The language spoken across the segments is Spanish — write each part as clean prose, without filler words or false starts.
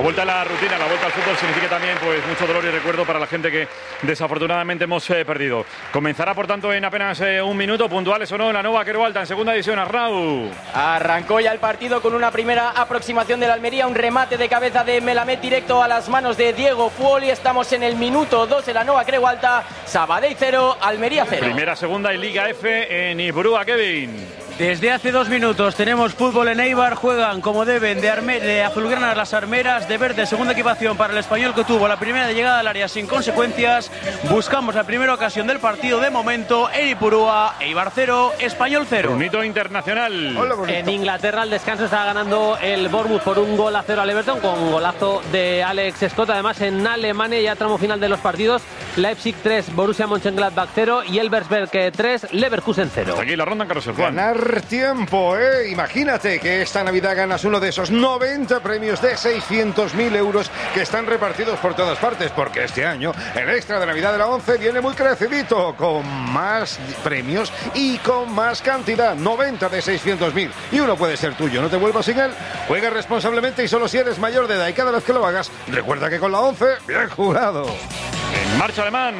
vuelta a la rutina, la vuelta al fútbol significa también pues mucho dolor y recuerdo para la gente que desafortunadamente hemos perdido. Comenzará por tanto en apenas un minuto, puntuales o no, en la nueva Quero Alta en segunda división. Arnau. Arrancó ya el partido con una primera aproximación de la Almería, un remate de cabeza de Melamed directo a las manos de Diego Fuoli. Estamos en el minuto 2 de la nueva Quero Alta. Sabadell 0, Almería 0. Primera, segunda y Liga F en Ipurúa, Kevin. Desde hace 2 minutos tenemos fútbol en Eibar, juegan como deben de azulgrana las armeras, de verde segunda equipación para el Español que tuvo la primera de llegada al área sin consecuencias. Buscamos la primera ocasión del partido de momento en Ipurúa, Eibar 0, Español 0. Brunito Internacional. En Inglaterra al descanso está ganando el Bournemouth por 1-0 al Everton con golazo de Alex Scott. Además en Alemania ya tramo final de los partidos, Leipzig 3, Borussia Mönchengladbach 0 y Elversberg 3, Leverkusen 0. Hasta aquí la ronda en Carlos el Juan. Ganar tiempo, Imagínate que esta Navidad ganas uno de esos 90 premios de 600.000 euros que están repartidos por todas partes, porque este año el extra de Navidad de la 11 viene muy crecidito, con más premios y con más cantidad, 90 de 600.000, y uno puede ser tuyo, no te vuelvas sin él. Juega responsablemente y solo si eres mayor de edad, y cada vez que lo hagas, recuerda que con la 11, bien jugado. En marcha Alemán.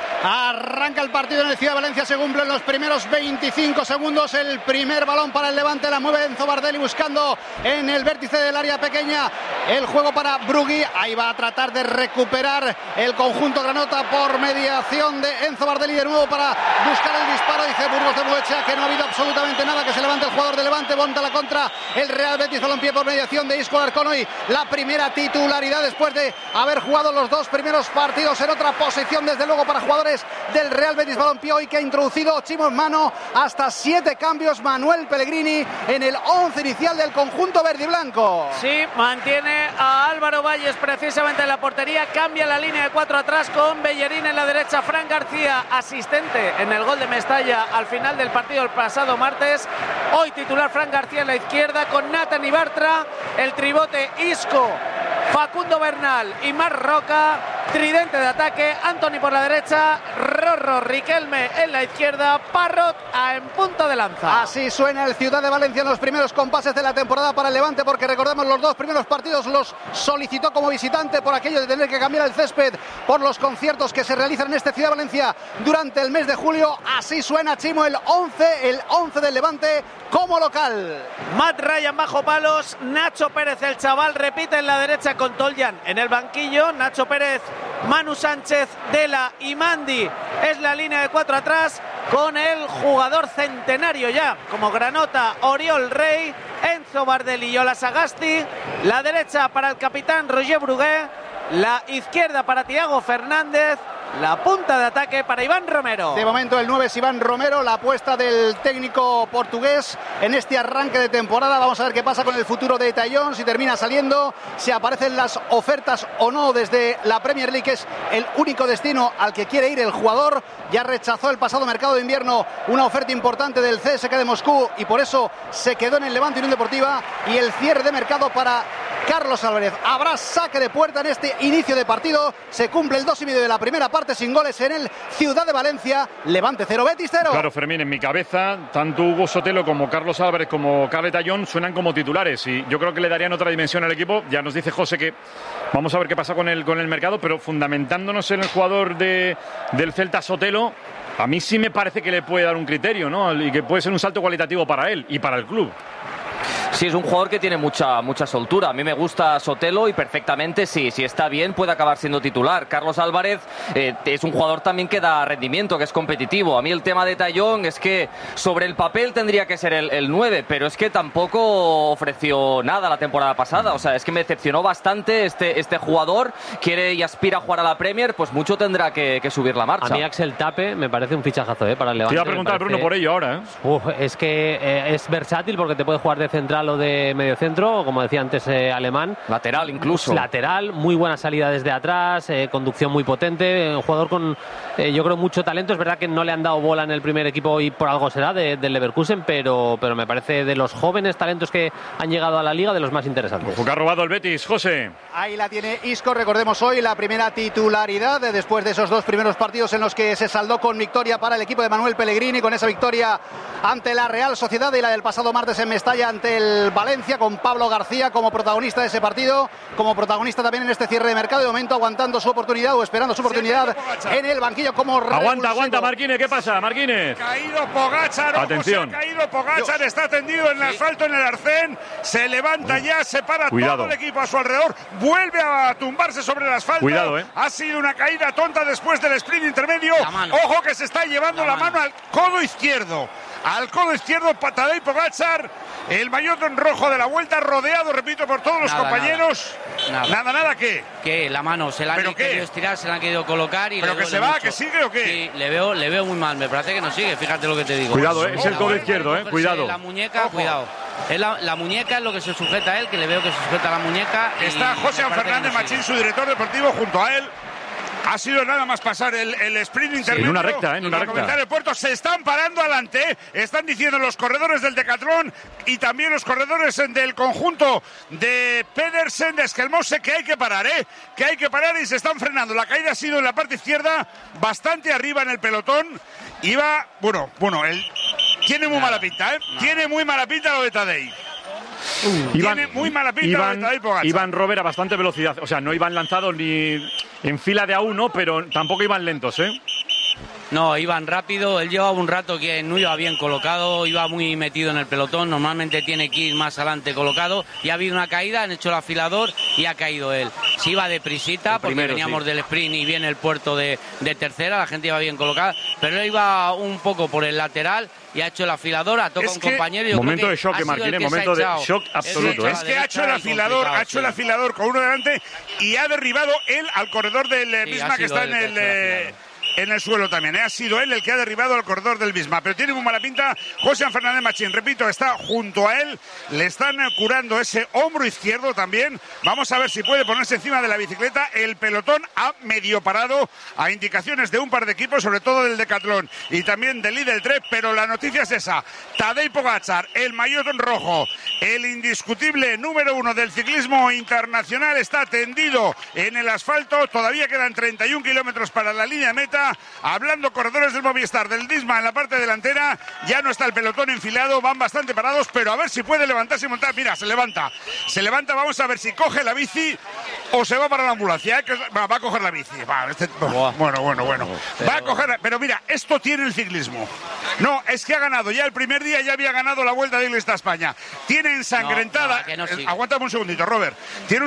Arranca el partido en el Ciudad de Valencia, se cumplen los primeros 25 segundos, el primer balón para el Levante, la mueve Enzo Bardelli buscando en el vértice del área pequeña el juego para Brugui, ahí va a tratar de recuperar el conjunto granota por mediación de Enzo Bardelli de nuevo para buscar el disparo, dice Burgos de Muecha que no ha habido absolutamente nada, que se levante el jugador de Levante, monta la contra el Real Betis Balompié por mediación de Isco Alarcón, y la primera titularidad después de haber jugado los 2 primeros partidos en otra posición, desde luego para jugadores del Real Betis Balompié hoy, que ha introducido Chimo en mano hasta 7 cambios Manuel Pellegrini en el 11 inicial del conjunto verde y blanco. Sí, mantiene a Álvaro Valles precisamente en la portería, cambia la línea de 4 atrás con Bellerín en la derecha, Fran García asistente en el gol de Mestalla al final del partido el pasado martes, hoy titular Fran García en la izquierda con Nathan Ibartra, el tribote Isco, Facundo Bernal y Marc Roca, tridente de ataque, Antoni por la derecha, Rorro, Riquelme en la izquierda, Parrot en punta de lanza. Así suena el Ciudad de Valencia en los primeros compases de la temporada para el Levante, porque recordemos los 2 primeros partidos los solicitó como visitante por aquello de tener que cambiar el césped por los conciertos que se realizan en este Ciudad de Valencia durante el mes de julio. Así suena, Chimo, el 11 del Levante como local. Matt Ryan bajo palos, Nacho Pérez el chaval repite en la derecha con Toljan en el banquillo, Nacho Pérez, Manu Sánchez, Dela y Mandi es la línea de 4 atrás con el jugador centenario ya como Granota, Oriol Rey, Enzo Bardelli y Ola Sagasti, la derecha para el capitán Roger Brugué, la izquierda para Thiago Fernández, la punta de ataque para Iván Romero. De momento el 9 es Iván Romero, la apuesta del técnico portugués en este arranque de temporada. Vamos a ver qué pasa con el futuro de Tallón, si termina saliendo, si aparecen las ofertas o no desde la Premier League, que es el único destino al que quiere ir el jugador. Ya rechazó el pasado mercado de invierno una oferta importante del CSKA de Moscú y por eso se quedó en el Levante Unión Deportiva, y el cierre de mercado para Carlos Álvarez. Habrá saque de puerta en este inicio de partido, se cumple el 2,5 de la primera parte sin goles en el Ciudad de Valencia. Levante 0, Betis 0. Claro, Fermín, en mi cabeza tanto Hugo Sotelo como Carlos Álvarez como Carles Tallón suenan como titulares y yo creo que le darían otra dimensión al equipo. Ya nos dice José que vamos a ver qué pasa con el mercado, pero fundamentándonos en el jugador del Celta, Sotelo, a mí sí me parece que le puede dar un criterio, ¿no? Y que puede ser un salto cualitativo para él y para el club. Sí, es un jugador que tiene mucha soltura. A mí me gusta Sotelo y perfectamente, si está bien, puede acabar siendo titular. Carlos Álvarez es un jugador también que da rendimiento, que es competitivo. A mí el tema de Tallón es que sobre el papel tendría que ser el 9, pero es que tampoco ofreció nada la temporada pasada. O sea, es que me decepcionó bastante este jugador. Quiere y aspira a jugar a la Premier, pues mucho tendrá que subir la marcha. A mí Axel Tape me parece un fichajazo para el Levante. Te iba a preguntar, Bruno, por ello ahora. Es que es versátil porque te puede jugar de central o de mediocentro, o como decía antes Alemán. Lateral incluso. Lateral, muy buena salida desde atrás, conducción muy potente, un jugador con, yo creo, mucho talento. Es verdad que no le han dado bola en el primer equipo y por algo será del Leverkusen, pero me parece de los jóvenes talentos que han llegado a la Liga de los más interesantes. Ojo que ha robado el Betis, José. Ahí la tiene Isco, recordemos hoy la primera titularidad después de esos 2 primeros partidos en los que se saldó con victoria para el equipo de Manuel Pellegrini, con esa victoria ante la Real Sociedad y la del pasado martes en Mestalla ante el el Valencia, con Pablo García como protagonista de ese partido, como protagonista también en este cierre de mercado, de momento aguantando su oportunidad o esperando su oportunidad en el banquillo como Aguanta, Marquínez, ¿qué pasa, Marquínez? Caído Pogačar, atención. Se ha caído Pogačar, está tendido en el asfalto en el arcén, se levanta ya, se para todo el equipo a su alrededor, vuelve a tumbarse sobre el asfalto. Cuidado, Ha sido una caída tonta después del sprint intermedio. Ojo que se está llevando la mano al codo izquierdo. Al codo izquierdo, Tadej Pogačar, el maillot rojo de la Vuelta, rodeado, repito, por todos los compañeros. Nada, ¿qué? Que la mano se la han querido estirar, se la han querido colocar y... ¿Pero que se va, mucho. Que sigue o qué? Sí, le veo muy mal, me parece que no sigue, fíjate lo que te digo. Cuidado, es el codo izquierdo, cuidado. La muñeca, cuidado. Es la muñeca es lo que se sujeta a él, que le veo que se sujeta a la muñeca. Está José Fernández Machín, su director deportivo, junto a él. Ha sido nada más pasar el sprint intermedio. En una recta, en una recta. El puerto se están parando adelante. Están diciendo los corredores del Decathlon y también los corredores del conjunto de Pedersen, de Esquelmose, que hay que parar, que hay que parar y se están frenando. La caída ha sido en la parte izquierda, bastante arriba en el pelotón. Iba, tiene muy mala pinta, Tiene muy mala pinta lo de Tadej. Tiene muy mala pinta lo de Tadej Pogačar. Iban Robert a bastante velocidad, o sea, no iban lanzados ni en fila de A1, pero tampoco iban lentos, No, iban rápido, él llevaba un rato que no iba bien colocado, iba muy metido en el pelotón, normalmente tiene que ir más adelante colocado, y ha habido una caída, han hecho el afilador y ha caído él. Si iba deprisita, porque veníamos del sprint y viene el puerto de tercera, la gente iba bien colocada, pero él iba un poco por el lateral y ha hecho el afilador, ha tocado un compañero. Momento de shock, Martínez, momento de shock absoluto. Es que ha hecho el afilador con uno delante y ha derribado él al corredor del Bisma, que está en el suelo también. Ha sido él el que ha derribado al corredor del Bisma, pero tiene muy mala pinta José Fernández Machín. Repito, está junto a él, le están curando ese hombro izquierdo también. Vamos a ver si puede ponerse encima de la bicicleta. El pelotón ha medio parado a indicaciones de un par de equipos, sobre todo del Decathlon y también del Lidl Trek, pero la noticia es esa. Tadej Pogačar, el maillot rojo, el indiscutible número 1 del ciclismo internacional, está tendido en el asfalto. Todavía quedan 31 kilómetros para la línea de meta. Hablando corredores del Movistar, del Disma en la parte delantera, ya no está el pelotón enfilado, van bastante parados, pero a ver si puede levantarse y montar. Mira, se levanta, vamos a ver si coge la bici o se va para la ambulancia. Va a coger la bici. Bueno. Va a coger, pero mira, esto tiene el ciclismo. No, es que ha ganado ya el primer día, ya había ganado la Vuelta de Iglesia a España. Tiene ensangrentada. Aguántame un segundito, Robert.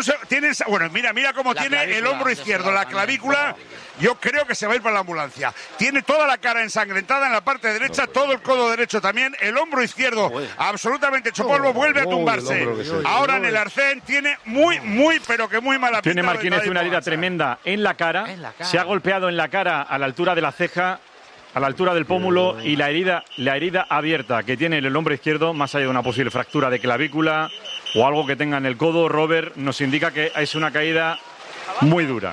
Mira cómo tiene el hombro izquierdo, la clavícula. Yo creo que se va a ir para la ambulancia. Tiene toda la cara ensangrentada en la parte derecha, todo el codo derecho también, el hombro izquierdo absolutamente hecho polvo, vuelve a tumbarse. Ahora en el arcén tiene pero que muy mala pinta. Tiene Marquínez una herida tremenda en la cara. Se ha golpeado en la cara a la altura de la ceja, a la altura del pómulo, y la herida abierta que tiene en el hombro izquierdo, más allá de una posible fractura de clavícula o algo que tenga en el codo, Robert, nos indica que es una caída muy dura.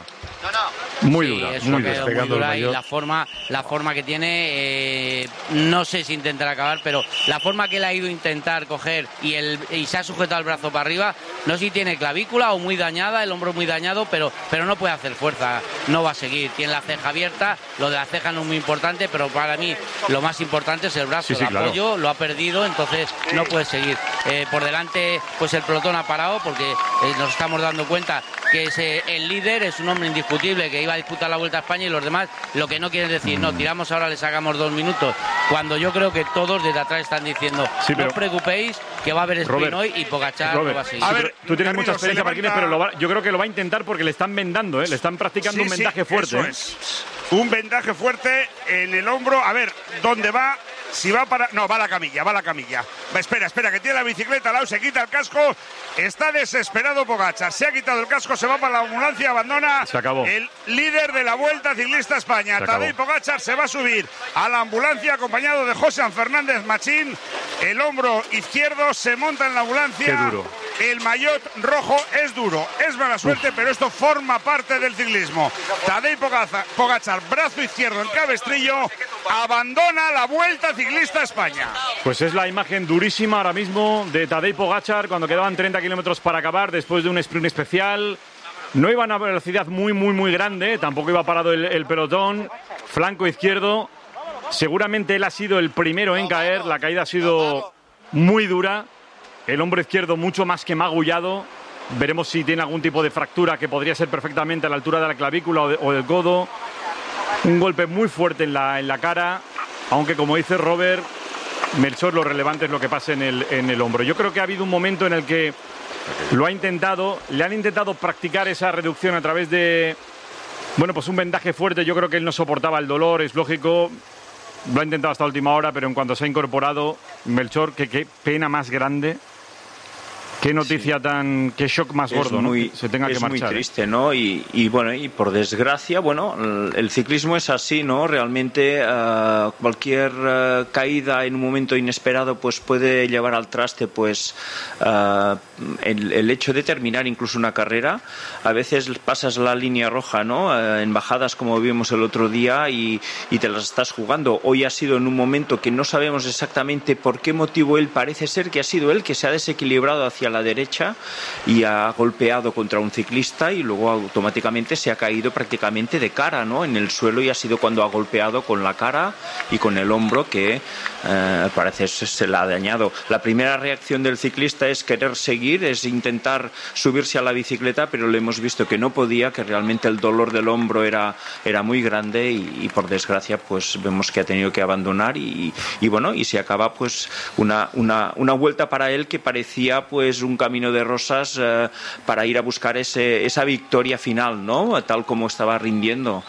Muy dura, muy dura. Y la forma que tiene, no sé si intentará acabar, pero la forma que él ha ido a intentar coger y se ha sujetado el brazo para arriba, no sé si tiene clavícula o muy dañada, el hombro muy dañado, pero no puede hacer fuerza, no va a seguir. Tiene la ceja abierta, lo de la ceja no es muy importante, pero para mí lo más importante es el brazo, el apoyo, lo ha perdido, entonces no puede seguir. Por delante, pues el pelotón ha parado porque nos estamos dando cuenta que es el líder, es un hombre indiscutible que iba a disputar la Vuelta a España, y los demás lo que no quieren decir, no, tiramos ahora, le sacamos 2 minutos, cuando yo creo que todos desde atrás están diciendo, no os preocupéis, que va a haber sprint hoy y Pogačar no va a seguir. A ver, tú tienes mucha experiencia, Marquínez, pero yo creo que lo va a intentar porque le están vendando, le están practicando un vendaje fuerte. Eso es. Un vendaje fuerte en el hombro. A ver, ¿dónde va? Si va para... No, va a la camilla. Espera, que tiene la bicicleta al lado, se quita el casco. Está desesperado Pogačar. Se ha quitado el casco, se va para la ambulancia, abandona. Se acabó. El líder de la Vuelta Ciclista a España, Tadej Pogačar, se va a subir a la ambulancia acompañado de José Fernández Machín. El hombro izquierdo se monta en la ambulancia. Qué duro. El maillot rojo es duro, es mala suerte, pero esto forma parte del ciclismo. Tadej Pogačar, brazo izquierdo en cabestrillo, abandona la Vuelta Ciclista a España. Pues es la imagen durísima ahora mismo de Tadej Pogačar cuando quedaban 30 kilómetros para acabar después de un sprint especial. No iba a una velocidad muy grande, tampoco iba parado el pelotón. Flanco izquierdo, seguramente él ha sido el primero en caer, la caída ha sido muy dura. el hombro izquierdo mucho más que magullado. Veremos si tiene algún tipo de fractura que podría ser perfectamente a la altura de la clavícula o del codo. Un golpe muy fuerte en la cara, aunque como dice Robert, Melchor, lo relevante es lo que pasa en el hombro. Yo creo que ha habido un momento en el que lo ha intentado, le han intentado practicar esa reducción a través de, bueno, pues un vendaje fuerte. Yo creo que él no soportaba el dolor, es lógico. Lo ha intentado hasta la última hora, pero en cuanto se ha incorporado, Melchor, qué pena más grande. Qué noticia qué shock más gordo, ¿no? Que se tenga que marchar. Es muy triste, ¿no? Y bueno, y por desgracia, bueno, el ciclismo es así, ¿no? Realmente cualquier caída en un momento inesperado pues puede llevar al traste pues el hecho de terminar incluso una carrera. A veces pasas la línea roja, ¿no? En bajadas como vimos el otro día y te las estás jugando. Hoy ha sido en un momento que no sabemos exactamente por qué motivo él, parece ser que ha sido él que se ha desequilibrado hacia la derecha y ha golpeado contra un ciclista y luego automáticamente se ha caído prácticamente de cara, ¿no? En el suelo, y ha sido cuando ha golpeado con la cara y con el hombro que parece se la ha dañado. La primera reacción del ciclista es querer seguir, es intentar subirse a la bicicleta, pero le hemos visto que no podía, que realmente el dolor del hombro era muy grande y por desgracia pues vemos que ha tenido que abandonar y bueno, y se acaba pues una vuelta para él que parecía pues un camino de rosas para ir a buscar esa victoria final, ¿no? Tal como estaba rindiendo.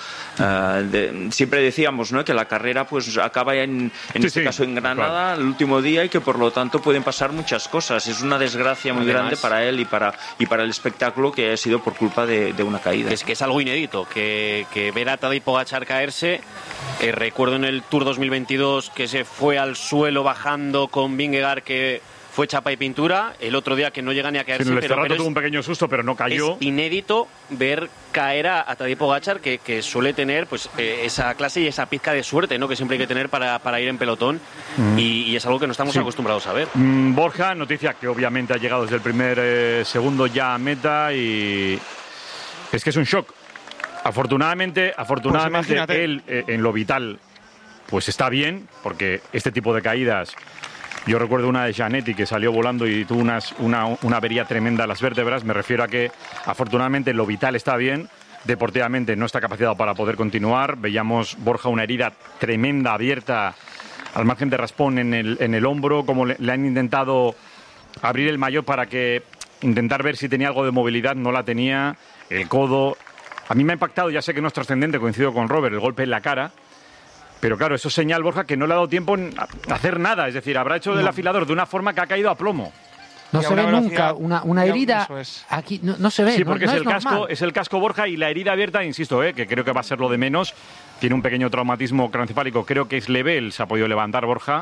Siempre decíamos, ¿no? Que la carrera pues acaba en este caso en Granada, claro, el último día, y que por lo tanto pueden pasar muchas cosas. Es una desgracia muy grande para él y para el espectáculo que ha sido por culpa de una caída. Es que es algo inédito que ver a Tadej Pogačar caerse. Recuerdo en el Tour 2022 que se fue al suelo bajando con Vingegaard, que fue chapa y pintura. El otro día que no llega ni a caerse. Sí, pero tuvo un pequeño susto, pero no cayó. Es inédito ver caer a Tadej Pogačar, que suele tener pues esa clase y esa pizca de suerte, ¿no? Que siempre hay que tener para ir en pelotón. Y es algo que no estamos acostumbrados a ver. Borja, noticia que obviamente ha llegado desde el primer segundo ya a meta, y es que es un shock. Afortunadamente pues él en lo vital pues está bien, porque este tipo de caídas, yo recuerdo una de Gianetti que salió volando y tuvo una avería tremenda a las vértebras. Me refiero a que afortunadamente lo vital está bien, deportivamente no está capacitado para poder continuar. Veíamos, Borja, una herida tremenda abierta al margen de raspón en el hombro, como le han intentado abrir el maillot para intentar ver si tenía algo de movilidad, no la tenía. El codo, a mí me ha impactado, ya sé que no es trascendente, coincido con Robert, el golpe en la cara. Pero claro, eso es señal, Borja, que no le ha dado tiempo a hacer nada. Es decir, habrá hecho el afilador de una forma que ha caído a plomo. No se ve nunca una herida aquí, no se ve. Sí, porque no es el casco, Borja, y la herida abierta, insisto, que creo que va a ser lo de menos. Tiene un pequeño traumatismo craneoencefálico, creo que es leve, él se ha podido levantar, Borja.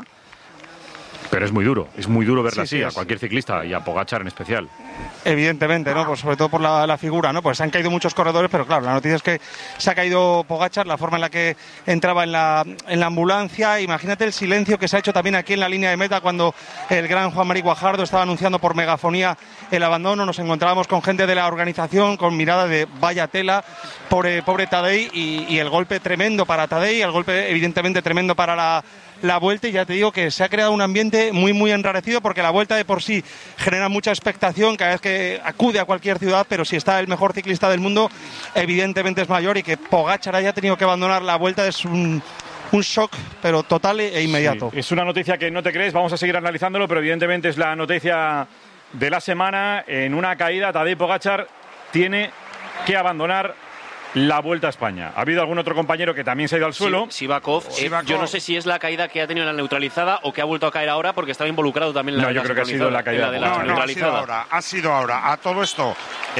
Pero es muy duro verla así, a cualquier ciclista, y a Pogačar en especial. Evidentemente, ¿no? Pues sobre todo por la figura, ¿no? Pues se han caído muchos corredores, pero claro, la noticia es que se ha caído Pogačar, la forma en la que entraba en la ambulancia. Imagínate el silencio que se ha hecho también aquí en la línea de meta cuando el gran Juan-Mari Guajardo estaba anunciando por megafonía el abandono. Nos encontrábamos con gente de la organización con mirada de vaya tela, pobre Tadej, y el golpe tremendo para Tadej, el golpe evidentemente tremendo para la vuelta, y ya te digo que se ha creado un ambiente muy muy enrarecido, porque la vuelta de por sí genera mucha expectación cada vez que acude a cualquier ciudad, pero si está el mejor ciclista del mundo evidentemente es mayor, y que Pogačar haya tenido que abandonar la vuelta es un shock, pero total e inmediato. Sí, es una noticia que no te crees, vamos a seguir analizándolo, pero evidentemente es la noticia de la semana. En una caída, Tadej Pogačar tiene que abandonar la Vuelta a España. Ha habido algún otro compañero que también se ha ido al suelo. Sivakov. Yo no sé si es la caída que ha tenido en la neutralizada o que ha vuelto a caer ahora, porque estaba involucrado también en la yo creo que ha sido la caída de la neutralizada. Ha sido ahora. A todo esto,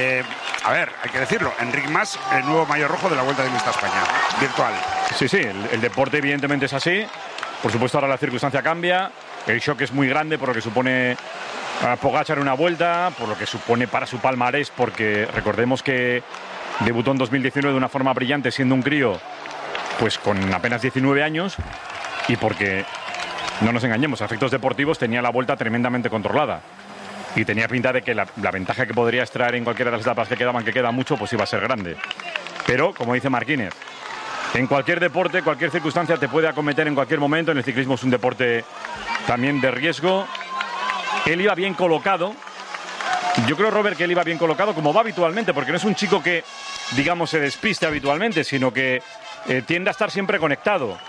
a ver, hay que decirlo, Enric Mas, el nuevo maillot rojo de la Vuelta de España, virtual. Sí, el deporte evidentemente es así. Por supuesto ahora la circunstancia cambia. El shock es muy grande por lo que supone a Pogačar una vuelta, por lo que supone para su palmarés, porque recordemos que debutó en 2019 de una forma brillante, siendo un crío pues con apenas 19 años, y porque, no nos engañemos, a efectos deportivos tenía la vuelta tremendamente controlada y tenía pinta de que la ventaja que podría extraer en cualquiera de las etapas que quedaban, que queda mucho, pues iba a ser grande. Pero, como dice Marquínez, en cualquier deporte, cualquier circunstancia te puede acometer en cualquier momento. En el ciclismo es un deporte también de riesgo. él iba bien colocado. Yo creo, Robert, que él iba bien colocado, como va habitualmente, porque no es un chico que, digamos, se despiste habitualmente, sino que tiende a estar siempre conectado.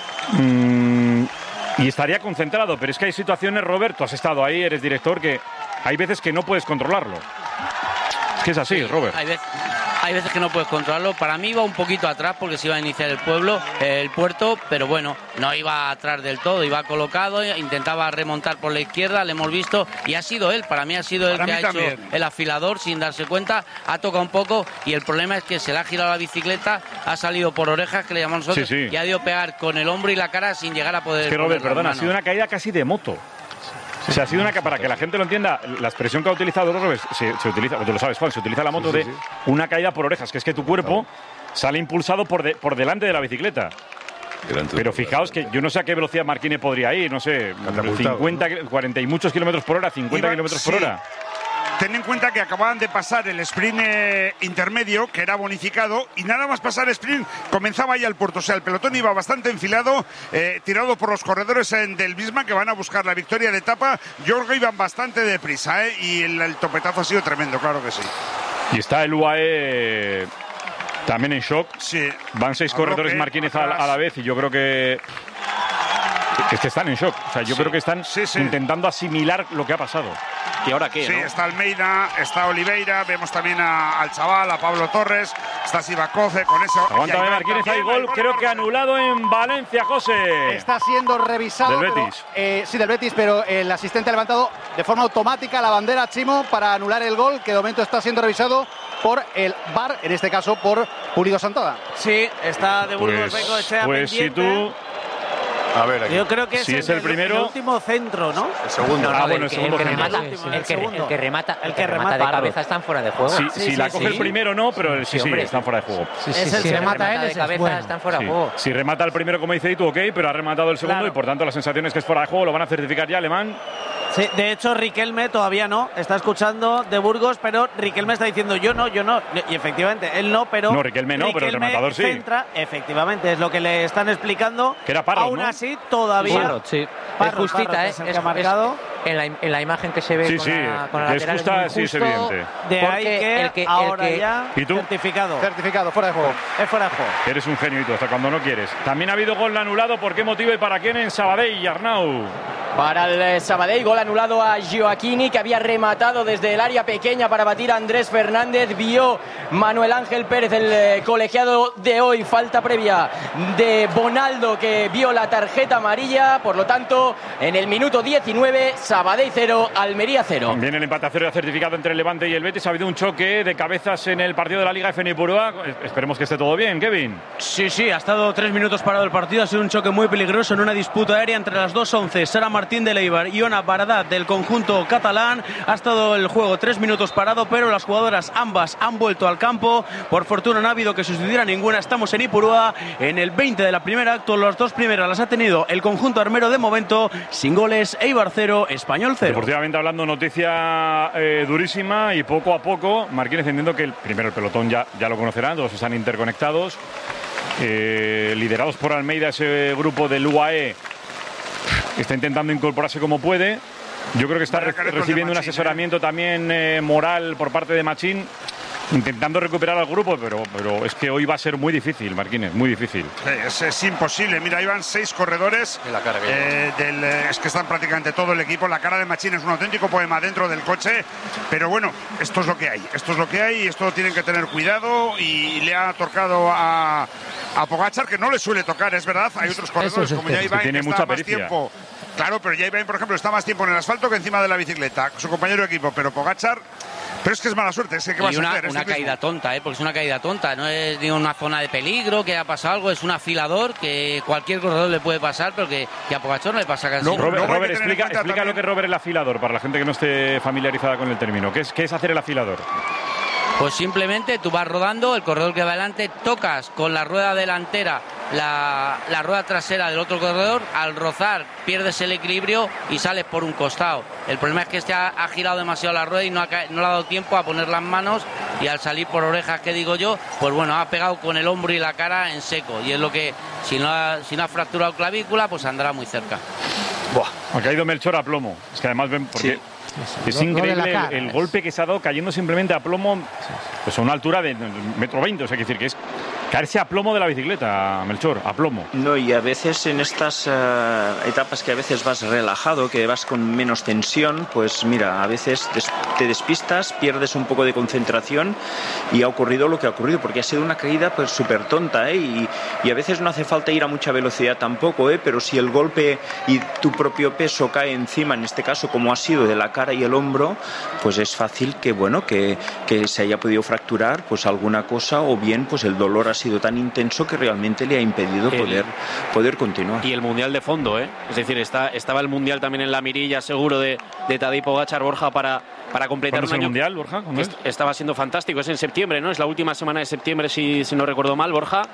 Y estaría concentrado, pero es que hay situaciones, Robert, tú has estado ahí, eres director, que hay veces que no puedes controlarlo. Es que es así, sí, Robert. Hay veces que no puedes controlarlo. Para mí iba un poquito atrás porque se iba a iniciar el puerto, pero bueno, no iba atrás del todo, iba colocado, intentaba remontar por la izquierda, le hemos visto, y ha sido él, para mí ha sido él que ha hecho el afilador sin darse cuenta, ha tocado un poco, y el problema es que se le ha girado la bicicleta, ha salido por orejas, que le llamamos nosotros, y ha ido pegar con el hombro y la cara sin llegar a poder... Es que, Robert, perdona, ha sido una caída casi de moto. O sea, ha sido para que la gente lo entienda, la expresión que ha utilizado Robert, se utiliza, tú lo sabes, Juan, se utiliza la moto de una caída por orejas, que es que tu cuerpo sale impulsado por delante de la bicicleta. Pero fijaos que yo no sé a qué velocidad Marquínez podría ir, no sé, 50, 40 y muchos kilómetros por hora, 50 kilómetros por hora. Ten en cuenta que acababan de pasar el sprint intermedio, que era bonificado, y nada más pasar el sprint comenzaba ya el puerto. O sea, el pelotón iba bastante enfilado, tirado por los corredores del Bismarck, que van a buscar la victoria de etapa. Yo creo que iban bastante deprisa, y el topetazo ha sido tremendo, claro que sí. Y está el UAE también en shock. Sí. Van 6 corredores Marquínez a la vez, y yo creo que están en shock. O sea, yo creo que están intentando asimilar lo que ha pasado. ¿Y ahora qué? Sí, ¿no? Está Almeida, está Oliveira, vemos también al chaval, a Pablo Torres, está Sivakov con ese... Aguanta Marquínez, hay gol, creo que anulado en Valencia, José. Está siendo revisado. Del Betis. Sí, del Betis, pero el asistente ha levantado de forma automática la bandera, Chimo, para anular el gol, que de momento está siendo revisado por el VAR, en este caso por Pulido Santada. Sí, está de Burgos Bengoechea pues pendiente. Si tú... A ver, aquí. Yo creo que si es el primero, el último centro, ¿no? El segundo. Bueno, el segundo centro. El que remata de cabeza están fuera de juego. Si la coge el primero no, pero sí, están fuera de juego. Si remata él, de cabeza están fuera de juego. Si remata el primero, como dice Itu, ok, pero ha rematado el segundo, y por tanto las sensaciones que es fuera de juego lo van a certificar ya Alemán. Sí, de hecho Riquelme todavía no, está escuchando de Burgos, pero Riquelme está diciendo yo no, y efectivamente él no, pero... No, Riquelme no, pero el rematador sí. Centra, efectivamente, es lo que le están explicando. Que era Parrot, aún ¿no? así, todavía... Parrot, sí. Parrot, es justita, es el que ha marcado. En la imagen que se ve con la que lateral es justa, es muy sí, justo, es evidente. De ahí que ahora ya ¿Y tú? certificado, fuera de juego. Es fuera de juego. Eres un genio, Itu, hasta cuando no quieres. También ha habido gol anulado, ¿por qué motivo y para quién en Sabadell, Arnau? Para el Sabadell, gol anulado a Gioacchini, que había rematado desde el área pequeña para batir a Andrés Fernández. Vio Manuel Ángel Pérez, el colegiado de hoy, falta previa de Bonaldo, que vio la tarjeta amarilla. Por lo tanto, en el minuto 19, Sabadell 0, Almería 0. También el empate a 0 ya certificado entre el Levante y el Betis. Ha habido un choque de cabezas en el partido de la Liga FN Ipurúa. Esperemos que esté todo bien, Kevin. Sí, ha estado 3 minutos parado el partido. Ha sido un choque muy peligroso en una disputa aérea entre las dos 11. Sara Martín de Leibar y Ona Baradat del conjunto catalán. Ha estado el juego 3 minutos parado, pero las jugadoras ambas han vuelto al campo. Por fortuna no ha habido que sucediera ninguna. Estamos en Ipurúa, en el 20 de la primera acto. Las dos primeras las ha tenido el conjunto armero de momento, sin goles. Eibar 0, Español 0. Deportivamente hablando, noticia durísima, y poco a poco Marquínez, entendiendo que el pelotón ya lo conocerán, todos están interconectados, liderados por Almeida. Ese grupo del UAE está intentando incorporarse como puede. Yo creo que está recibiendo un asesoramiento también moral por parte de Machín, intentando recuperar al grupo, pero es que hoy va a ser muy difícil, Marquínez, muy difícil. Es imposible. Mira, ahí van 6 corredores. Es que están prácticamente todo el equipo. La cara de Machín es un auténtico poema dentro del coche. Pero bueno, esto es lo que hay. Esto es lo que hay y esto tienen que tener cuidado. Y le ha tocado a Pogačar, que no le suele tocar, es verdad. Hay otros corredores como ya Ibai, tiene que mucha está más pericia. tiempo. Claro, pero ya Ibai, por ejemplo, está más tiempo en el asfalto que encima de la bicicleta. Su compañero de equipo, pero Pogačar... Pero es que es mala suerte, ¿qué vas a hacer? Una caída tonta, porque es una caída tonta, no es ni una zona de peligro, que haya pasado algo, es un afilador que cualquier corredor le puede pasar, pero que a Pogačar no le pasa casi. Robert, explica lo que es Robert el afilador, para la gente que no esté familiarizada con el término. ¿Qué es hacer el afilador? Pues simplemente tú vas rodando, el corredor que va adelante, tocas con la rueda delantera la rueda trasera del otro corredor, al rozar pierdes el equilibrio y sales por un costado. El problema es que ha girado demasiado la rueda y no le ha dado tiempo a poner las manos, y al salir por orejas, que digo yo, pues bueno, ha pegado con el hombro y la cara en seco, y es lo que, si no ha fracturado clavícula, pues andará muy cerca. Ha caído Melchor a plomo. Es que además ven, porque Es increíble el golpe que se ha dado cayendo simplemente a plomo, pues a una altura de 1,20 metros. O sea, que es caerse a plomo de la bicicleta, Melchor, a plomo. No, y a veces en estas etapas que a veces vas relajado, que vas con menos tensión, pues mira, a veces te despistas, pierdes un poco de concentración y ha ocurrido lo que ha ocurrido, porque ha sido una caída pues súper tonta, y a veces no hace falta ir a mucha velocidad tampoco, pero si el golpe y tu propio peso cae encima, en este caso como ha sido de la cara y el hombro, pues es fácil que se haya podido fracturar pues alguna cosa, o bien pues el dolor ha sido tan intenso que realmente le ha impedido poder continuar. Y el mundial de fondo, es decir, estaba el mundial también en la mirilla seguro de Tadej Pogačar, Borja, para completar un año. ¿El mundial, Borja? Estaba siendo fantástico, es en septiembre, ¿no? Es la última semana de septiembre, si no recuerdo mal, Borja,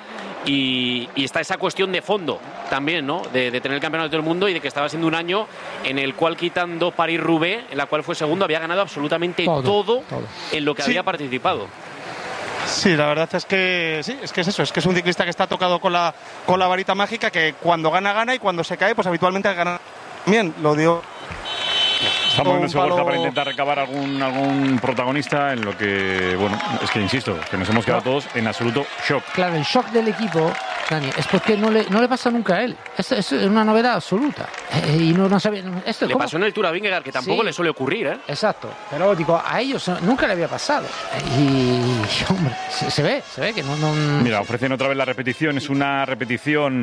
y está esa cuestión de fondo también, ¿no? De tener el campeonato del mundo y de que estaba siendo un año en el cual, quitando París-Roubaix, en la cual fue segundo, había ganado absolutamente todo en lo que había participado. Sí, la verdad es que sí, es que es un ciclista que está tocado con la varita mágica, que cuando gana, y cuando se cae, pues habitualmente gana bien, lo digo. Estamos en ese Borja para intentar recabar algún protagonista en lo que, bueno, es que insisto, que nos hemos quedado todos en absoluto shock. Claro, el shock del equipo, Dani, es porque no le pasa nunca a él. Es una novedad absoluta. Y no sabía. Le pasó en el Tour a Vingegaard, que tampoco le suele ocurrir, Exacto. Pero digo, a ellos nunca le había pasado. Y hombre, se ve que no. Mira, ofrecen otra vez la repetición, es una repetición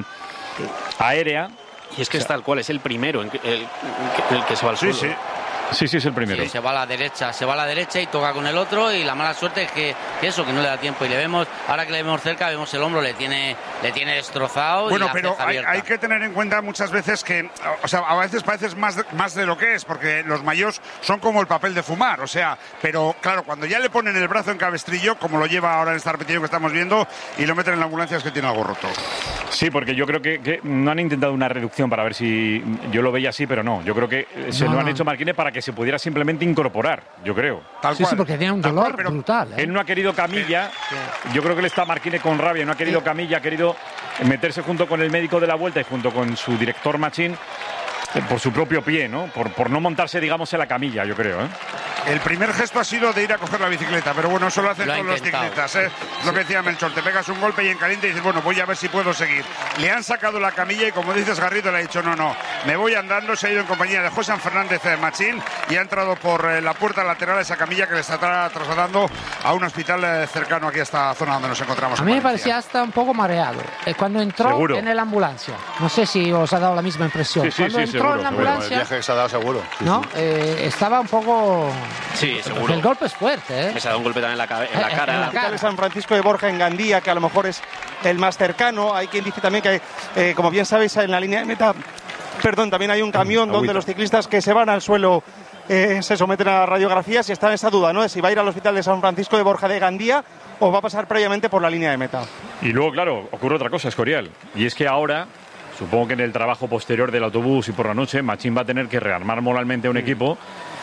aérea. Y es que es tal cual, es el primero el que se va al suelo. Sí, es el primero. Sí, se va a la derecha y toca con el otro, y la mala suerte es que no le da tiempo, y le vemos, ahora que le vemos cerca, vemos el hombro, le tiene destrozado. Bueno, y pero hay que tener en cuenta muchas veces que, o sea, a veces pareces más de lo que es, porque los maillot son como el papel de fumar, o sea, pero claro, cuando ya le ponen el brazo en cabestrillo, como lo lleva ahora en esta repetición que estamos viendo, y lo meten en la ambulancia, es que tiene algo roto. Sí, porque yo creo que no han intentado una reducción para ver si yo lo veía así, pero no. Yo creo que lo han hecho Marquines para que se pudiera simplemente incorporar, yo creo. Sí, porque tenía un dolor brutal. Él no ha querido camilla. Yo creo que él está Marquines con rabia. No ha querido camilla, ha querido meterse junto con el médico de la Vuelta y junto con su director Machín por su propio pie, ¿no? Por no montarse, digamos, en la camilla, yo creo, El primer gesto ha sido de ir a coger la bicicleta, pero bueno, eso lo hacen todos los ciclistas, Lo que decía Melchor, te pegas un golpe y en caliente y dices, bueno, voy a ver si puedo seguir. Le han sacado la camilla y, como dices, Garrido le ha dicho, no, me voy andando. Se ha ido en compañía de José Fernández Machín y ha entrado por la puerta lateral esa camilla que le está trasladando a un hospital cercano aquí a esta zona donde nos encontramos. A mí me parecía hasta un poco mareado cuando entró en la ambulancia. No sé si os ha dado la misma impresión. Cuando entró en la ambulancia, el viaje que se ha dado seguro. Estaba un poco. Sí, seguro. El golpe es fuerte, Me se ha dado un golpe también en la cara. En la cara de San Francisco de Borja, en Gandía, que a lo mejor es el más cercano. Hay quien dice también que, como bien sabéis, en la línea de meta, también hay un camión donde los ciclistas que se van al suelo se someten a radiografías, y está en esa duda, ¿no? De si va a ir al hospital de San Francisco de Borja de Gandía o va a pasar previamente por la línea de meta. Y luego, claro, ocurre otra cosa, Escorial, y es que ahora, supongo que en el trabajo posterior del autobús y por la noche, Machín va a tener que rearmar moralmente a un equipo.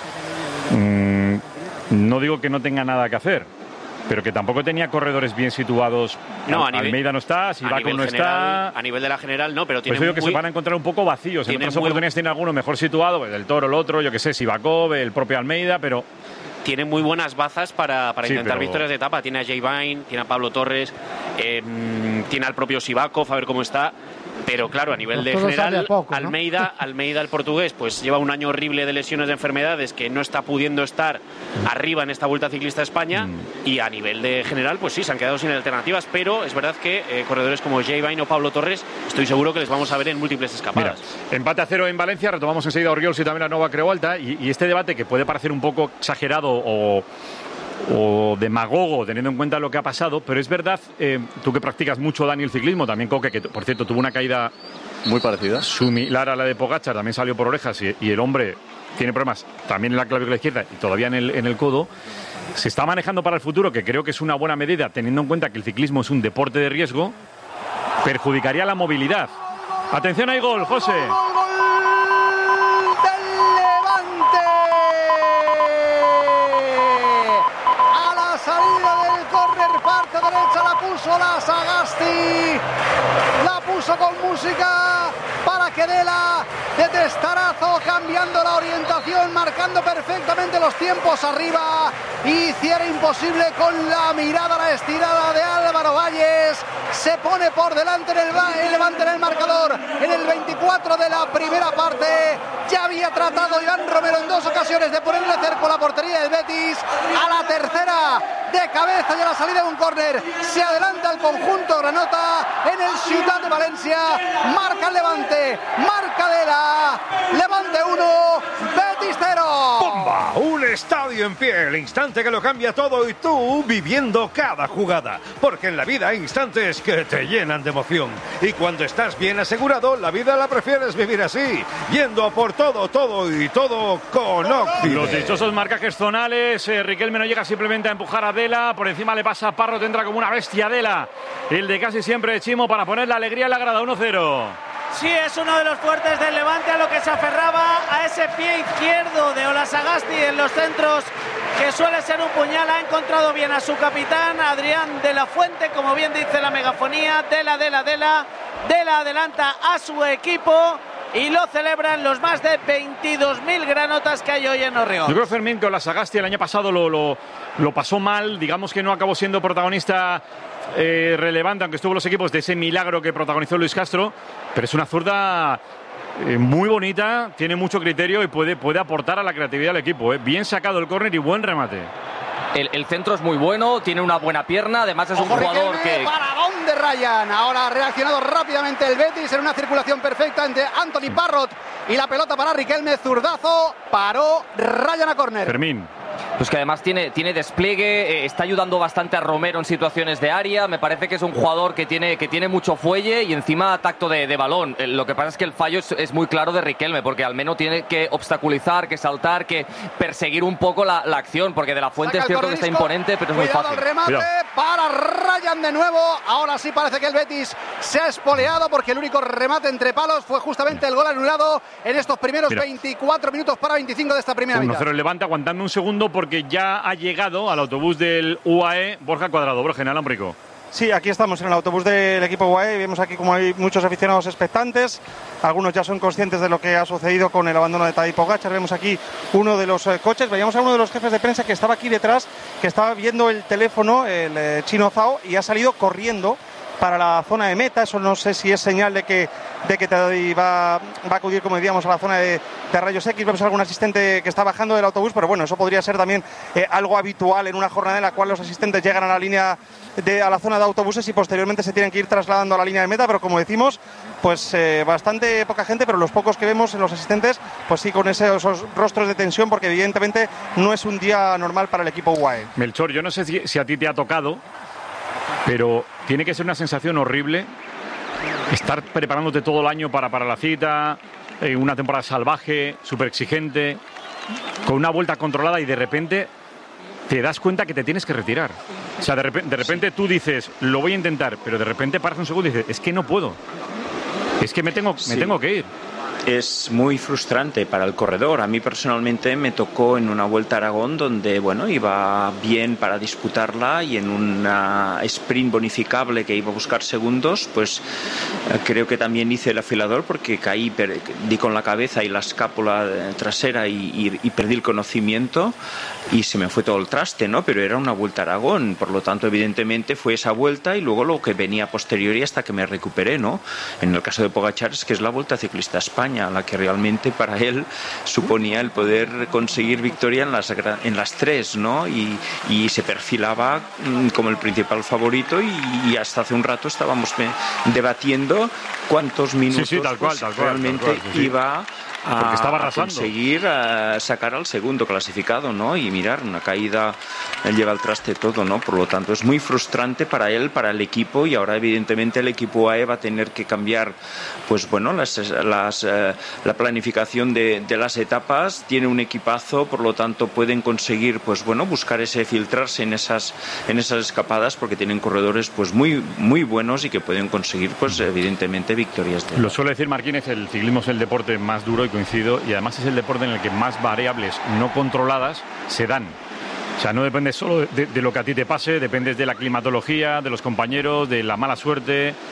No digo que no tenga nada que hacer, pero que tampoco tenía corredores bien situados. No, Almeida no está, Sivakov no está. A nivel de la general no, pero tiene. Pues digo que se van a encontrar un poco vacíos. En otras oportunidades tiene alguno mejor situado, pues el Toro, el otro, yo que sé, Sivakov, el propio Almeida, pero. Tiene muy buenas bazas para intentar victorias de etapa. Tiene a Jay Vine, tiene a Pablo Torres, tiene al propio Sivakov, a ver cómo está. Pero claro, a nivel de general, Almeida, el portugués, pues lleva un año horrible de lesiones, de enfermedades, que no está pudiendo estar arriba en esta Vuelta Ciclista a España. Y a nivel de general, pues sí, se han quedado sin alternativas. Pero es verdad que corredores como Jay Vine o Pablo Torres, estoy seguro que les vamos a ver en múltiples escapadas. Mira, empate a 0 en Valencia, retomamos enseguida a Oriols y también la Nova Creu Alta. Y este debate, que puede parecer un poco exagerado o demagogo teniendo en cuenta lo que ha pasado, pero es verdad, tú que practicas mucho, Dani, el ciclismo, también Coque, que por cierto tuvo una caída muy parecida, similar a la de Pogačar, también salió por orejas y el hombre tiene problemas también en la clavícula izquierda y todavía en el codo. Se está manejando para el futuro, que creo que es una buena medida, teniendo en cuenta que el ciclismo es un deporte de riesgo, perjudicaría la movilidad. Atención, hay gol, José. Salida del córner, parte derecha, la puso la Sagasti, la puso puso con música para que Dela de testarazo, cambiando la orientación, marcando perfectamente los tiempos arriba, y hiciera imposible con la mirada, la estirada de Álvaro Valles. Se pone por delante en el Levante en el marcador en el 24 de la primera parte. Ya había tratado Iván Romero en 2 ocasiones de ponerle cerco a la portería del Betis. A la tercera, de cabeza y a la salida de un córner, se adelanta el conjunto granota en el Ciutat de Valencia. Marca el Levante, marca Dela. Levante 1, Betis 0. ¡Bomba! Un estadio en pie, el instante que lo cambia todo, y tú viviendo cada jugada. Porque en la vida hay instantes que te llenan de emoción. Y cuando estás bien asegurado, la vida la prefieres vivir así, yendo por todo y todo con Occident. Los dichosos marcajes zonales. Riquelme no llega simplemente a empujar a Dela. Por encima le pasa a Parrot, entra como una bestia Dela. El de casi siempre Chimo para poner la alegría en la grada. 1-0. Sí, es uno de los fuertes del Levante, a lo que se aferraba, a ese pie izquierdo de Olasagasti en los centros, que suele ser un puñal. Ha encontrado bien a su capitán, Adrián de la Fuente, como bien dice la megafonía. Dela adelanta a su equipo y lo celebran los más de 22.000 granotas que hay hoy en Orrioz. Yo creo, Fermín, que Olasagasti el año pasado lo pasó mal, digamos que no acabó siendo protagonista relevante, aunque estuvo en los equipos de ese milagro que protagonizó Luis Castro, pero es una zurda muy bonita, tiene mucho criterio y puede aportar a la creatividad del equipo. Bien sacado el córner y buen remate. El centro es muy bueno, tiene una buena pierna, además es un jugador que... ¿Para dónde Ryan? Ahora ha reaccionado rápidamente el Betis en una circulación perfecta entre Anthony Parrot y la pelota para Riquelme, zurdazo, paró Ryan a córner. Fermín. Pues que además tiene despliegue, está ayudando bastante a Romero en situaciones de área. Me parece que es un jugador que tiene mucho fuelle y encima tacto de balón. Lo que pasa es que el fallo es muy claro de Riquelme, porque al menos tiene que obstaculizar, que saltar, que perseguir un poco la acción, porque de la Fuente es cierto que está imponente, pero es muy fácil. El remate para Ryan de nuevo. Ahora sí parece que el Betis se ha espoleado, porque el único remate entre palos fue justamente el gol anulado en estos primeros 24 minutos para 25 de esta primera mitad. 1-0 el Levante, aguantando un segundo porque ya ha llegado al autobús del UAE Borja Cuadrado. Borja, en Alámbrico. Sí, aquí estamos en el autobús del equipo UAE. Vemos aquí como hay muchos aficionados expectantes. Algunos ya son conscientes de lo que ha sucedido con el abandono de Tadej Pogačar. Vemos aquí uno de los coches. Veíamos a uno de los jefes de prensa que estaba aquí detrás, que estaba viendo el teléfono, el chino Zhao, y ha salido corriendo para la zona de meta. Eso no sé si es señal de que Tadej va a acudir, como decíamos, a la zona de rayos X. Vemos a algún asistente que está bajando del autobús, pero bueno, eso podría ser también algo habitual en una jornada en la cual los asistentes llegan a la línea a la zona de autobuses y posteriormente se tienen que ir trasladando a la línea de meta. Pero como decimos, pues bastante poca gente, pero los pocos que vemos en los asistentes, pues sí, con esos rostros de tensión, porque evidentemente no es un día normal para el equipo UAE. Melchor, yo no sé si a ti te ha tocado, pero tiene que ser una sensación horrible estar preparándote todo el año para la cita, una temporada salvaje, súper exigente, con una vuelta controlada, y de repente te das cuenta que te tienes que retirar. O sea, de repente tú dices, lo voy a intentar, pero de repente paras un segundo y dices, es que no puedo. Es que me tengo que ir. Es muy frustrante para el corredor. A mí personalmente me tocó en una Vuelta a Aragón donde, bueno, iba bien para disputarla, y en una sprint bonificable que iba a buscar segundos, pues creo que también hice el afilador, porque di con la cabeza y la escápula trasera y perdí el conocimiento y se me fue todo el traste, ¿no? Pero era una Vuelta a Aragón, por lo tanto evidentemente fue esa vuelta y luego lo que venía posteriori hasta que me recuperé, ¿no? En el caso de Pogačar es que es la Vuelta Ciclista a España la que realmente para él suponía el poder conseguir victoria en las tres, ¿no? Y se perfilaba como el principal favorito, y hasta hace un rato estábamos debatiendo cuántos minutos tal cual, realmente iba a conseguir sacar al segundo clasificado, ¿no? Y mirar, una caída lleva al traste todo, ¿no? Por lo tanto es muy frustrante para él, para el equipo, y ahora evidentemente el equipo AE va a tener que cambiar, pues bueno, la planificación de las etapas. Tiene un equipazo, por lo tanto pueden conseguir, pues bueno, buscar filtrarse en esas escapadas, porque tienen corredores pues muy muy buenos y que pueden conseguir, pues evidentemente, victorias. Lo suele decir Marquínez, el ciclismo es el deporte más duro, y coincido, y además es el deporte en el que más variables no controladas se dan. O sea, no depende solo de lo que a ti te pase, dependes de la climatología, de los compañeros, de la mala suerte.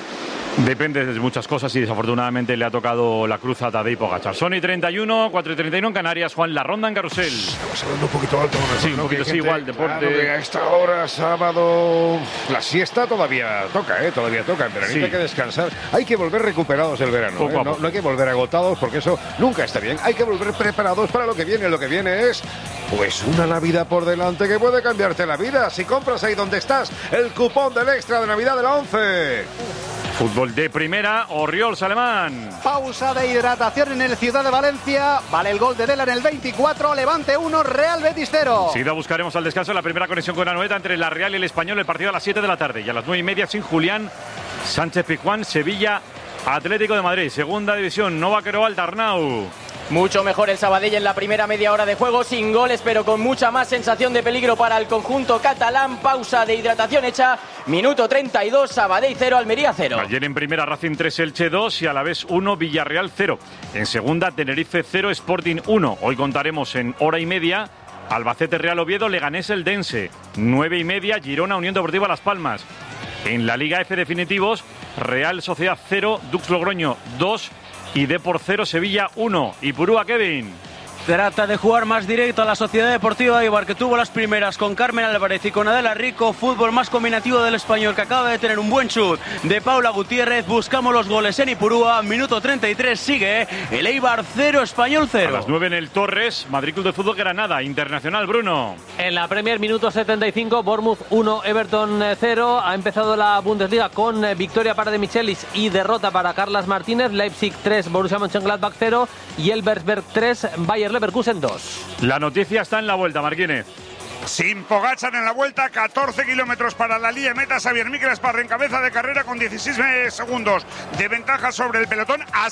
Depende de muchas cosas y desafortunadamente le ha tocado la cruz a Tadej Pogačar. Son y 31, 4:31 en Canarias. Juan, la ronda en carrusel. Estamos hablando un poquito alto. Sí, un poquito, sí, igual, deporte. Claro, que a esta hora, sábado, la siesta todavía toca, todavía toca. En veranito hay que descansar. Hay que volver recuperados del verano. No hay que volver agotados porque eso nunca está bien. Hay que volver preparados para lo que viene. Lo que viene es, pues, una Navidad por delante que puede cambiarte la vida. Si compras ahí donde estás el cupón del extra de Navidad de la 11. Fútbol de primera, Orriols Alemán. Pausa de hidratación en el Ciudad de Valencia. Vale el gol de Dela en el 24. Levante 1, Real Betis 0. Enseguida buscaremos al descanso la primera conexión con Anoeta entre la Real y el Español. El partido a las 7 de la tarde y a las 9:30 sin Julián Sánchez Pizjuán. Sevilla, Atlético de Madrid. Segunda división, Nova Querol, Arnau. Mucho mejor el Sabadell en la primera media hora de juego, sin goles, pero con mucha más sensación de peligro para el conjunto catalán. Pausa de hidratación hecha, minuto 32, Sabadell 0, Almería 0. Ayer en primera Racing 3, Elche 2 y Alavés 1, Villarreal 0. En segunda Tenerife 0, Sporting 1. Hoy contaremos en hora y media Albacete Real Oviedo, Leganés Eldense. 9:30, Girona Unión Deportiva Las Palmas. En la Liga F definitivos, Real Sociedad 0, Dux Logroño 2 y Depor 0, Sevilla 1. Y Purúa, Kevin. Trata de jugar más directo a la Sociedad Deportiva Eibar, que tuvo las primeras con Carmen Álvarez y con Adela Rico. Fútbol más combinativo del Español, que acaba de tener un buen chut de Paula Gutiérrez. Buscamos los goles en Ipurúa. Minuto 33, sigue el Eibar 0, Español 0. A las 9 en el Torres, Madrid Club de Fútbol Granada, Internacional, Bruno. En la Premier, minuto 75, Bournemouth 1, Everton 0. Ha empezado la Bundesliga con victoria para De Michelis y derrota para Carlas Martínez. Leipzig 3, Borussia Mönchengladbach 0 y Elversberg 3, Bayer Leverkusen 2. La noticia está en la vuelta, Marquínez. Sin Pogačar en la vuelta, 14 kilómetros para la línea meta. Xavier Mikel Esparra en cabeza de carrera con 16 segundos de ventaja sobre el pelotón a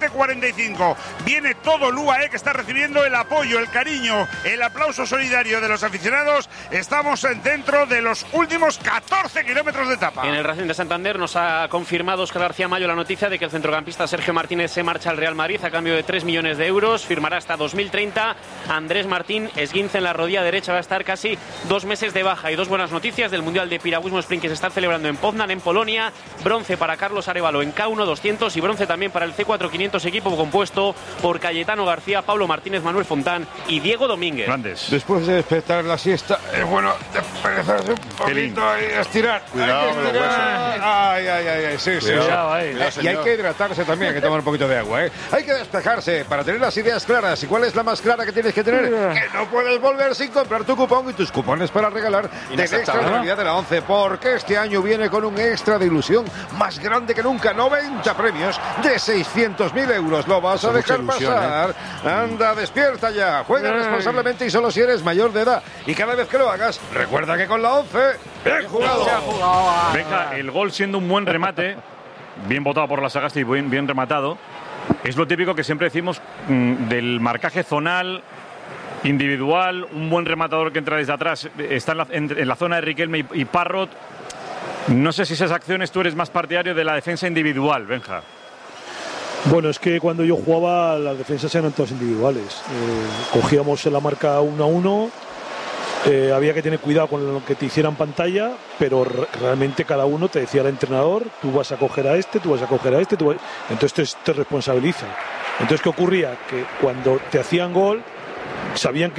7:45. Viene todo el UAE, que está recibiendo el apoyo, el cariño, el aplauso solidario de los aficionados. Estamos dentro de los últimos 14 kilómetros de etapa. En el Racing de Santander nos ha confirmado Óscar García Mayo la noticia de que el centrocampista Sergio Martínez se marcha al Real Madrid a cambio de 3 millones de euros. Firmará hasta 2030. Andrés Martín, esguince en la rodilla derecha, va a estar casi 2 meses de baja. Y dos buenas noticias del Mundial de Piragüismo Sprint que se está celebrando en Poznan, en Polonia. Bronce para Carlos Arévalo en K1 200 y bronce también para el C4 500, equipo compuesto por Cayetano García, Pablo Martínez, Manuel Fontán y Diego Domínguez. Grandes. Después de despertar la siesta, es bueno desperezarse un poquito y estirar. Cuidado, hay que estirar. Ay, sí. Cuidado, Y hay que hidratarse también, hay que tomar un poquito de agua. Hay que despejarse para tener las ideas claras. ¿Y cuál es la más clara que tienes que tener? Que no puedes volver sin comprar tu cupón y tus cupones para regalar del extra de Navidad de la 11, porque este año viene con un extra de ilusión más grande que nunca. 90 premios de 600.000 euros. ¿Lo vas a dejar pasar? Anda, despierta ya. Juega responsablemente y solo si eres mayor de edad. Y cada vez que lo hagas, recuerda que con la 11, bien jugado. Venga, el gol siendo un buen remate, bien votado por la Sagasti y bien rematado. Es lo típico que siempre decimos del marcaje zonal, individual, un buen rematador que entra desde atrás, está en la zona de Riquelme y Parrot. No sé si esas acciones tú eres más partidario de la defensa individual, Benja. Bueno, es que cuando yo jugaba las defensas eran todas individuales. Cogíamos la marca 1-1, había que tener cuidado con lo que te hicieran pantalla, pero realmente cada uno te decía el entrenador, tú vas a coger a este, tú vas a coger a este, entonces te responsabiliza. Entonces, ¿qué ocurría? Que cuando te hacían gol, sabían que